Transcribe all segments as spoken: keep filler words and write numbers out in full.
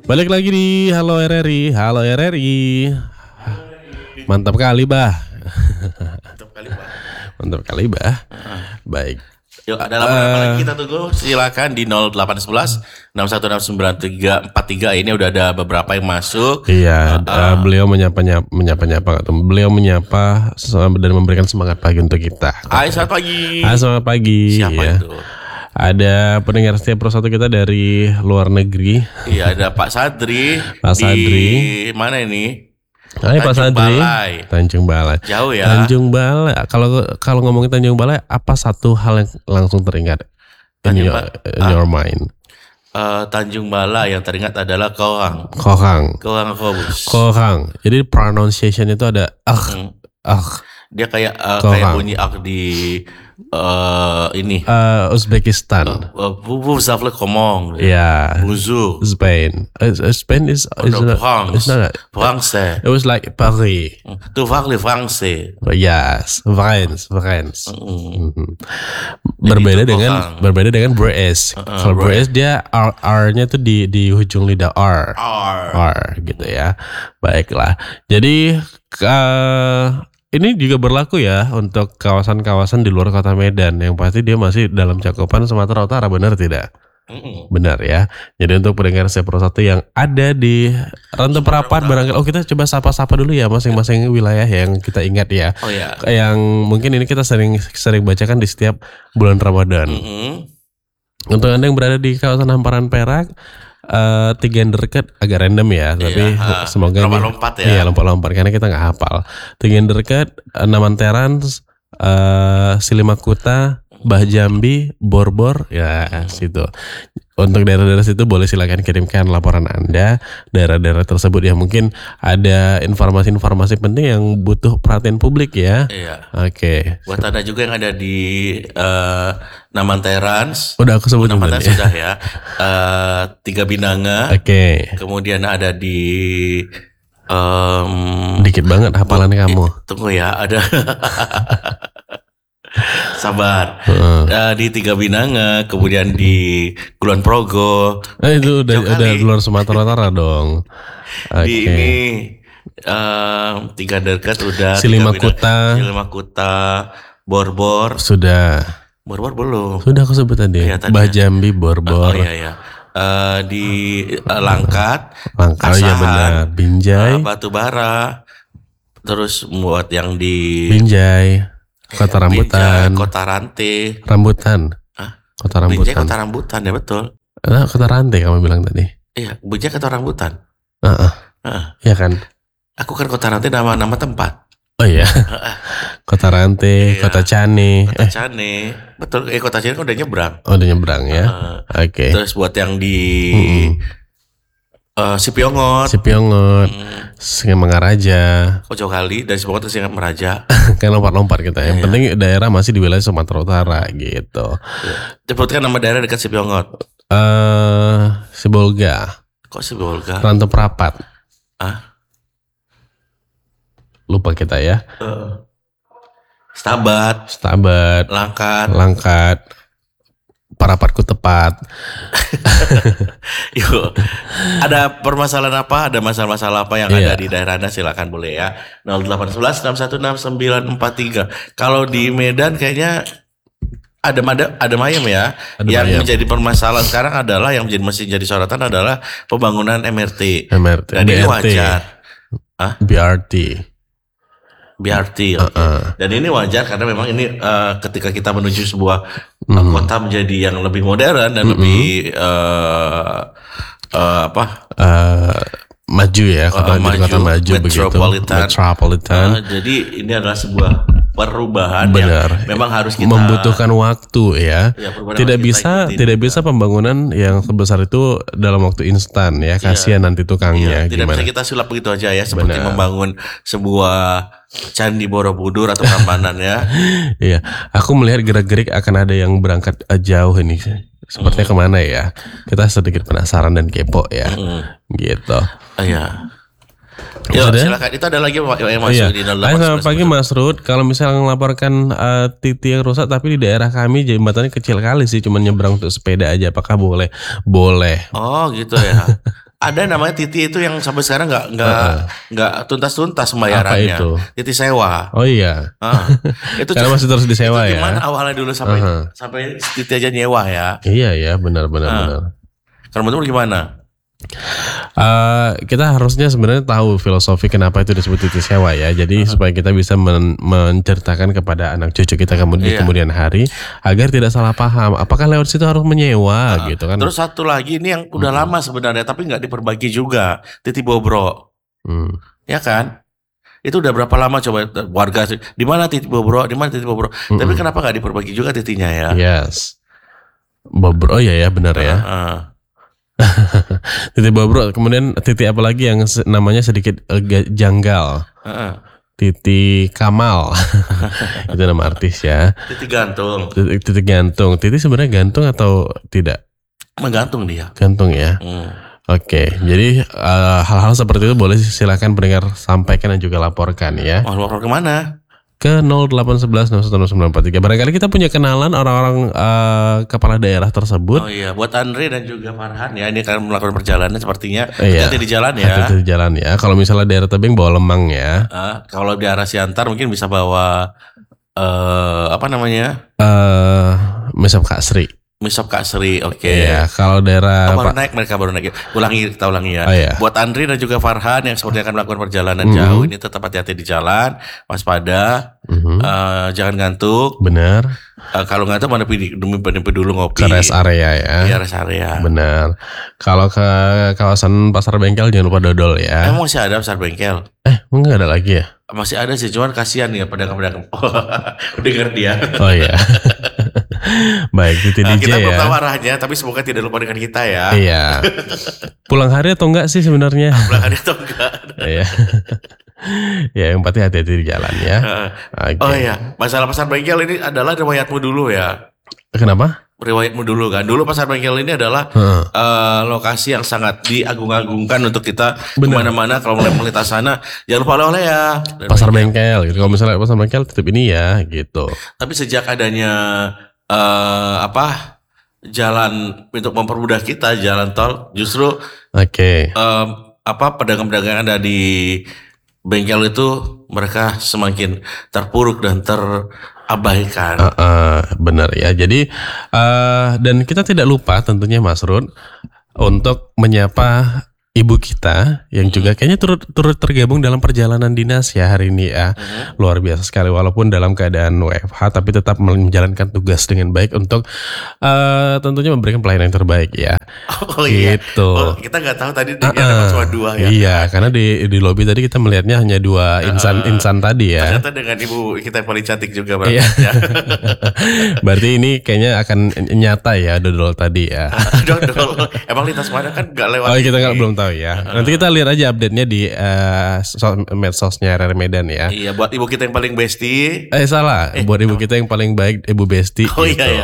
Balik lagi di Halo R R I. Halo R R I. Mantap kali, Bah. Mantap kali, Bah. Mantap kali, Bah. Baik. Yuk, ada laporan apa lagi kita tunggu? Silakan di nol delapan satu satu enam satu enam sembilan tiga empat tiga. Ini udah ada beberapa yang masuk. Iya, uh, uh, beliau menyapa-nyapa menyapa-nyapa Beliau menyapa dan memberikan semangat pagi untuk kita. Hai, selamat pagi. Hai, selamat pagi. Siapa ya. itu? Ada pendengar setiap Pro satu kita dari luar negeri. Iya, ada Pak Sadri. Pak Sadri. Di mana ini? Hai Pak Sadri. Balai. Tanjung Balai. Jauh ya. Tanjung Balai. Kalau kalau ngomongin Tanjung Balai, apa satu hal yang langsung teringat in your, in your mind? Uh, Tanjung Balai yang teringat adalah Kohang. Kohang. Kohang Kobus. Kohang. Jadi pronunciation itu ada ah Hmm. ah. Dia kayak uh, Kohang. kayak bunyi ak di uh, ini. Uh, Uzbekistan. Bubu Zafle Komong. Yeah. Buzu. Spain. Uh, Spain is is Oh, no, not, France. it's not. France. It was like Paris. Tu parles français. Yes, France, France. Mm. Mhm. Berbeda itu dengan Kohang. berbeda dengan British. Kalau British dia R R-nya tuh di di ujung lidah R. R. R gitu ya. Baiklah. Jadi uh, ini juga berlaku ya untuk kawasan-kawasan di luar kota Medan yang pasti dia masih dalam cakupan Sumatera Utara, benar tidak? Mm. Benar ya. Jadi untuk pendengar saya Pro satu yang ada di Rantau Perapat barangkali, oh kita coba sapa-sapa dulu ya masing-masing wilayah yang kita ingat ya. Oh ya. Yang mungkin ini kita sering sering bacakan di setiap bulan Ramadan. Mm-hmm. Untuk Anda yang berada di kawasan Hamparan Perak, uh, tiga yang dekat agak random ya, tapi Iya, semoga ini- lompat-lompat ya. Iya, lompat-lompat karena kita nggak hafal. Tiga yang dekat, Naman Teran, uh, Silimakuta, Bah Jambi, Borbor, ya situ. Untuk daerah-daerah situ boleh silakan kirimkan laporan Anda, daerah-daerah tersebut yang mungkin ada informasi-informasi penting yang butuh perhatian publik ya. Iya. Oke. Buat Anda juga yang ada di uh, Namanterans. Udah aku sebutin Namanterans tadi. sudah ya. Uh, Tiga Binanga. Oke. Kemudian ada di um, Dikit banget hafalan kamu. tunggu ya, ada sabar. Heeh. Uh, di Tiga Binanga, kemudian di Kulon Progo, Eh itu udah jauh udah kali. luar Sumatera Utara dong. Oke. di ini um, tiga dekat udah. Silimakuta. Silimakuta, Borbor, Sudah. Borbor belum. Sudah aku sebut tadi. Iya, tadi Bah ya. Jambi, Borbor, Oh iya ya. Uh, di uh, Langkat, Langkau ya benar. Binjai, uh, Batubara, terus buat yang di Binjai, Kota Rambutan, Binjai, Kota Rantai. Rambutan. Hah? Kota Binjai Rambutan. Kota Rambutan ya betul. Ah, Kota Rantai kamu bilang tadi. Iya, Binjai Kota Rambutan. Heeh. Heeh. Iya kan? Aku kan Kota Rantai nama-nama tempat. Oh iya. Kota Rantai, Iya. Kota Cane. Kota Eh, Cane. Betul, eh Kota Cane kan udah nyebrang. oh udah nyebrang ya. Uh, Oke. Terus buat yang di Mm-mm. uh, Sipiongot, Sipiongot, hmm, Singamangaraja. Kocok Kali, dari Sipiongot ke Singamaraja. Kan lompat-lompat kita. Yang Iya. penting daerah masih di wilayah Sumatera Utara gitu. Sebutkan nama daerah dekat Sipiongot. Eh, Sibolga, Kok Sibolga? Rantau Perapat. Ah, Lupa kita ya. uh, Stabat, Stabat, Langkat. Langkat, Parapatku tepat. Yuk, ada permasalahan apa? Ada masalah-masalah apa yang Iya. ada di daerah Anda? Silakan boleh ya. nol delapan satu satu enam satu enam sembilan empat tiga. Kalau di Medan kayaknya ada ada ada mayem ya. Ada yang mayem. menjadi permasalahan sekarang adalah yang menjadi masih jadi sorotan adalah pembangunan M R T. M R T, Dan ini B R T, wajar. B R T. B R T. Oke. Uh-uh. Dan ini wajar karena memang ini eh, ketika kita menuju sebuah eh, Mhm. kota menjadi yang lebih modern dan Mhm. lebih eh, eh, apa? Eh, maju ya, kota Uh, jadi kota maju, maju begitu. metropolitan. Metropolitan. Eh, jadi ini adalah sebuah perubahan Benar. yang memang harus kita Membutuhkan waktu ya. Ya, perubahan Tidak harus kita bisa, ikutin. tidak bisa pembangunan yang sebesar itu dalam waktu instan ya. Kasihan nanti tukangnya Iya, tidak gimana. bisa kita sulap begitu aja ya, seperti Benar. membangun sebuah candi Borobudur atau Prambanan ya. Iya, aku melihat gerak-gerik akan ada yang berangkat eh, jauh ini. Sepertinya kemana ya? Kita sedikit penasaran dan kepo ya, Hmm. gitu. Oh, iya. Yuk, Sudah? silakan. Itu ada lagi yang masuk Iya. di nol Hai, delapan selamat pagi Mas Rud. Kalau misalnya melaporkan uh, titik yang rusak, tapi di daerah kami jembatannya kecil kali sih, cuma nyebrang untuk sepeda aja. Apakah boleh? Boleh. Oh gitu ya. ada namanya Titi itu yang sampai sekarang nggak nggak nggak tuntas-tuntas pembayarannya. Apa itu? Titi sewa. Oh iya. Ah, itu Karena masih terus disewa itu ya. gimana awalnya dulu sampai Uh-huh. sampai Titi aja nyewa ya. Iya ya, benar benar Ah. benar. Kalau menurut gimana? Uh, kita harusnya sebenarnya tahu filosofi kenapa itu disebut titi sewa ya. Jadi uh-huh. supaya kita bisa men- menceritakan kepada anak cucu kita kemudian di Iya. kemudian hari agar tidak salah paham. Apakah lewat situ harus menyewa Ah, gitu kan? Terus satu lagi ini yang udah Hmm. lama sebenarnya tapi nggak diperbaiki juga, Titi Bobro, Hmm. ya kan? Itu udah berapa lama coba warga di mana Titi Bobro, di mana Titi Bobro? Mm-mm. Tapi kenapa nggak diperbaiki juga titinya ya? Yes. Bobro, oh iya ya benar ya. Ah, ah. Titi Bobro, kemudian titi apa lagi yang se- namanya sedikit uh, ga- janggal? Ah, ah. Titi Kamal. Itu nama artis ya. Titi gantung, Titi, titi gantung. Titi sebenarnya gantung atau tidak? menggantung dia. Gantung ya. Hmm. Oke, jadi uh, hal-hal seperti itu boleh silakan pendengar sampaikan dan juga laporkan ya Mau lapor kemana? ke nol delapan satu satu enam satu enam sembilan empat tiga. Barangkali kita punya kenalan orang-orang uh, kepala daerah tersebut. Oh iya, buat Andre dan juga Farhan ya, ini akan melakukan perjalanan sepertinya. Iya. Hati-hati di jalan ya. Hati-hati di jalan ya. Kalau misalnya daerah tebing bawa lemang ya. Ah, kalau di arah Siantar mungkin bisa bawa eh apa namanya? Eh, Mesop Kak Sri. Misop Kak Sri, oke. Iya, kalau daerah Oh, baru Pak. naik mereka baru naik. Ulangi, kita ulangi ya. Oh, iya. Buat Andri dan juga Farhan yang sepertinya akan melakukan perjalanan Mhm. jauh ini tetap hati-hati di jalan, waspada, Mhm. eh, jangan ngantuk. Benar. Eh, kalau ngantuk menepi demi menepi dulu ngopi. Ke rest area ya. Iya, rest area. Benar. Kalau ke kawasan Pasar Bengkel jangan lupa dodol ya. Emang masih ada besar bengkel? Eh, enggak ada lagi ya? Masih ada sih, cuman kasihan ya pedagang-pedagang. Dengar dia. Oh iya. Baik, Titi Nah, D J kita belum ya. tahu arahnya, tapi semoga tidak lupa dengan kita ya. Iya. Pulang hari atau enggak sih sebenarnya? Pulang hari atau enggak? Iya. Ya, yang penting hati-hati di jalan ya. Oke. Oh iya, masalah pasar bengkel ini adalah riwayatmu dulu ya. Kenapa? Riwayatmu dulu kan. Dulu pasar bengkel ini adalah Heeh. eh, lokasi yang sangat diagung-agungkan untuk kita Benar. kemana-mana. Kalau mulai melintas sana, jangan lupa oleh-oleh ya. Dan Pasar banyak. bengkel gitu. Kalau misalnya pasar bengkel titip ini ya gitu. Tapi sejak adanya eh, apa jalan untuk mempermudah kita, jalan tol, justru Oke. em, apa pedagang-pedagang yang ada di bengkel itu mereka semakin terpuruk dan terabaikan. Heeh, benar ya. Jadi eh dan kita tidak lupa tentunya Mas Rud untuk menyapa ibu kita yang juga kayaknya turut turut tergabung dalam perjalanan dinas ya hari ini ya. Mhm. Luar biasa sekali walaupun dalam keadaan W F H tapi tetap menjalankan tugas dengan baik untuk eh tentunya memberikan pelayanan yang terbaik ya. Oh iya. Gitu. Oh, kita nggak tahu tadi dia Ah, dapat ah. cuma dua ya. Iya, karena di di lobi tadi kita melihatnya hanya dua insan insan tadi ya. Ternyata dengan ibu kita yang paling cantik juga berarti Iya. ya. Berarti ini kayaknya akan nyata ya dodol tadi ya. Dodol. Emang lintas mana kan nggak lewat. Oh kita ini. nggak belum tahu ya. Nanti kita lihat aja update-nya di eh, sos- medsosnya R R Medan ya. Iya, buat ibu kita yang paling bestie. Eh salah, buat ibu kita yang paling baik Ibu Besti. Oh gitu. iya ya.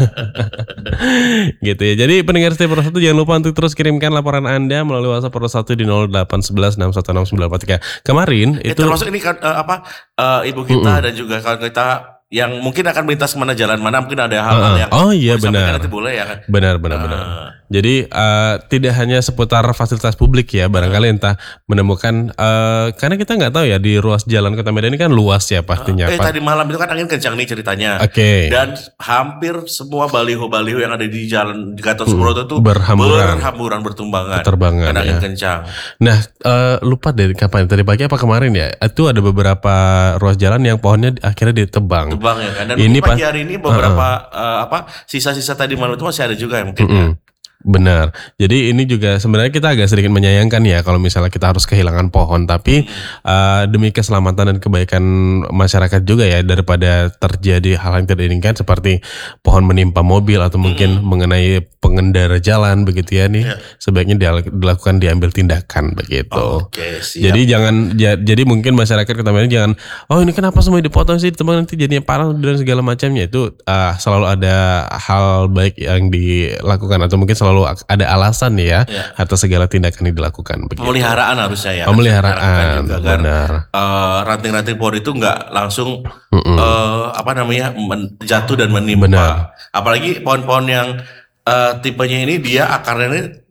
Gitu ya. Jadi pendengar Setiap Persatu jangan lupa untuk terus kirimkan laporan Anda melalui WhatsApp Pro satu di nol delapan satu satu enam satu enam sembilan empat tiga. Kemarin Eh, itu termasuk ini kan eh, apa eh, ibu kita dan juga kalau kita yang mungkin akan melintas kemana jalan mana mungkin ada hal-hal Uh-uh. yang Oh iya, mau disampaikan benar. nanti boleh ya kan. benar benar benar. Ah. Jadi eh, tidak hanya seputar fasilitas publik ya, barangkali entah menemukan eh, karena kita nggak tahu ya di ruas jalan Kota Medan ini kan luas ya pastinya. Eh Pak. tadi malam itu kan angin kencang nih ceritanya. Oke. Dan hampir semua baliho-baliho yang ada di jalan di Gatot Subroto itu berhamburan. berhamburan bertumbangan. Berterbangan, Karena angin ya. kencang. Nah, eh, lupa deh kapan tadi pagi apa kemarin ya? Itu ada beberapa ruas jalan yang pohonnya akhirnya ditebang. Tebang ya kan. Dan Ini ini pagi pas- hari ini beberapa eh, apa sisa-sisa tadi malam itu masih ada juga yang mungkin ya. Mm-mm. Benar. Jadi ini juga sebenarnya kita agak sedikit menyayangkan ya kalau misalnya kita harus kehilangan pohon, tapi uh, demi keselamatan dan kebaikan masyarakat juga ya daripada terjadi hal yang tidak diinginkan seperti pohon menimpa mobil atau mungkin mengenai pengendara jalan begitu ya nih, Ya. sebaiknya dia- dilakukan diambil tindakan begitu. Oke, siap. Jadi jangan ja- jadi mungkin masyarakat Kota Medan jangan oh ini kenapa semua dipotong sih ditebang nanti jadinya parah dan segala macamnya itu uh, selalu ada hal baik yang dilakukan atau mungkin selalu ada alasan ya, Ya. atas segala tindakan yang dilakukan begitu. Pemeliharaan harusnya ya. Pemeliharaan, Harusnya dilakukan juga, agar, benar. eh, ranting-ranting pohon itu nggak langsung Mm-mm. eh, apa namanya men- jatuh dan menimpa. Benar. Apalagi pohon-pohon yang eh, tipenya ini dia akarnya ini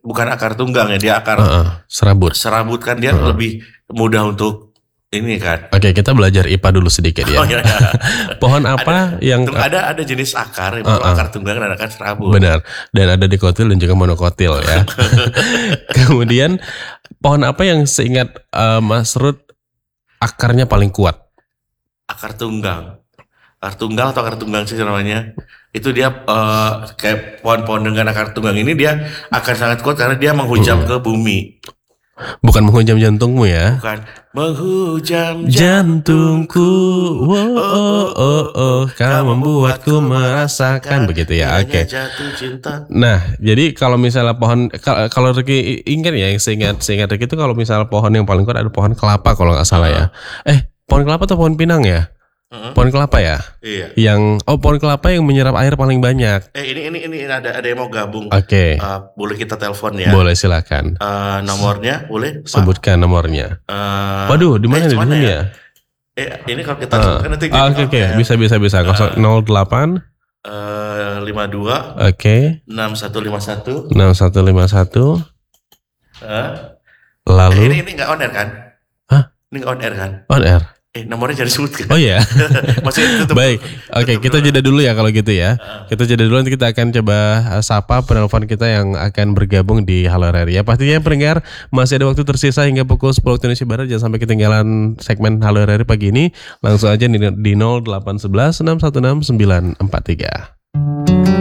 bukan akar tunggang ya, dia akar Heeh, serabut. serabut kan dia Heeh. lebih mudah untuk ini kan. Oke, kita belajar I P A dulu sedikit ya. Oh iya, iya. Pohon apa yang Tung- ada ada jenis akar, itu Uh-uh. akar tunggang dan akar serabut. benar, dan ada dikotil dan juga monokotil ya. Kemudian pohon apa yang seingat eh, Mas Ruth akarnya paling kuat? Akar tunggang. Akar tunggang atau akar tunggang sih namanya. Itu dia eh, kayak pohon-pohon dengan akar tunggang ini dia akan sangat kuat karena dia menghujam ke bumi. Bukan menghujam jantungmu ya. Bukan menghujam Jantungku, oh, oh, oh, oh, kau membuatku merasakan begitu ya. Oke. Jatuh cinta. Nah, jadi kalau misalnya pohon kal- kalau Ricky ingat ya, yang seingat seingat Ricky itu kalau misalnya pohon yang paling kuat ada pohon kelapa kalau nggak salah ya. Eh, pohon kelapa atau pohon pinang ya? Heeh. Pohon kelapa ya. Iya. Yang oh pohon kelapa yang menyerap air paling banyak. Eh ini ini ini ada ada yang mau gabung. Oke, Eh, boleh kita telepon ya? boleh silakan. Eh, nomornya boleh? Pak? Sebutkan nomornya. Eh, Waduh, di mana eh, di mana sini ya? ya? Eh ini kalau kita Ah. sebutkan nanti Ah, Oke oke, bisa bisa bisa. nol delapan Eh, lima dua Oke, enam satu lima satu. enam satu lima satu. Eh, eh, Lalu ini ini nggak on air kan? Hah? Ini nggak on air kan? on air. Eh nomornya jangan disebutkan. Oh iya. Masih tutup. Baik, oke kita jeda dulu ya kalau gitu ya. Kita jeda dulu, nanti kita akan coba uh, sapa penelpon kita yang akan bergabung di Halo R R I ya. Pastinya pendengar masih ada waktu tersisa hingga pukul sepuluh waktu Indonesia Barat. Jangan sampai ketinggalan segmen Halo R R I pagi ini. Langsung aja di, di nol delapan satu satu enam satu enam sembilan empat tiga.